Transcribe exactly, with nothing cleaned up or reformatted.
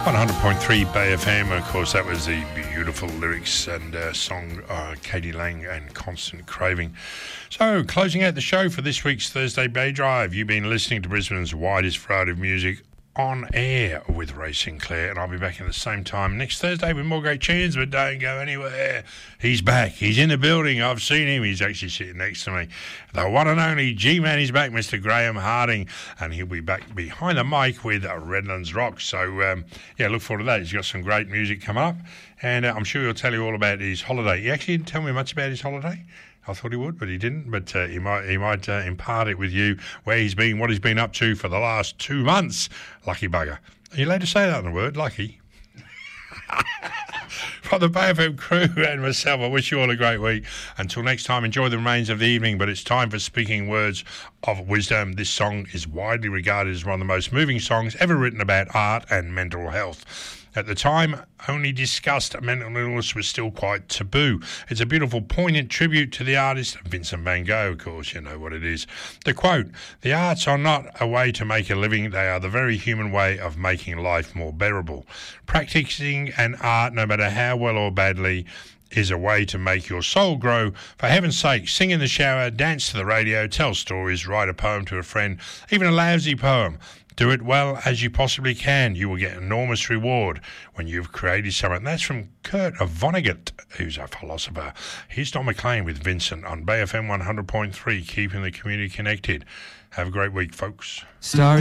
one hundred point three Bay F M, of course, that was the beautiful lyrics and uh, song uh, Katie Lang and Constant Craving. So, closing out the show for this week's Thursday Bay Drive, you've been listening to Brisbane's widest variety of music on air with Ray Sinclair, and I'll be back at the same time next Thursday with more great tunes, but don't go anywhere. He's back. He's in the building. I've seen him. He's actually sitting next to me. The one and only G-Man is back, Mister Graham Harding, and he'll be back behind the mic with Redlands Rock. So, um, yeah, look forward to that. He's got some great music coming up, and uh, I'm sure he'll tell you all about his holiday. He actually didn't tell me much about his holiday. I thought he would, but he didn't. But uh, he might he might uh, impart it with you, where he's been, what he's been up to for the last two months. Lucky bugger. Are you allowed to say that in the word? Lucky. From the Bay F M crew and myself, I wish you all a great week. Until next time, enjoy the remains of the evening. But it's time for Speaking Words of Wisdom. This song is widely regarded as one of the most moving songs ever written about art and mental health. At the time, only discussed mental illness was still quite taboo. It's a beautiful, poignant tribute to the artist Vincent van Gogh, of course, you know what it is. The quote, "The arts are not a way to make a living, they are the very human way of making life more bearable. Practicing an art, no matter how well or badly, is a way to make your soul grow. For heaven's sake, sing in the shower, dance to the radio, tell stories, write a poem to a friend, even a lousy poem. Do it well as you possibly can. You will get enormous reward when you've created something." That's from Kurt Vonnegut, who's a philosopher. Here's Don McLean with Vincent on Bay F M one hundred point three, keeping the community connected. Have a great week, folks. Star-